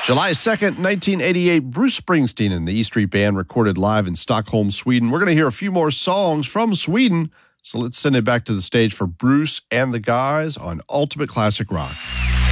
July 2nd, 1988, Bruce Springsteen and the E Street Band recorded live in Stockholm, Sweden. We're going to hear a few more songs from Sweden, so let's send it back to the stage for Bruce and the guys on Ultimate Classic Rock.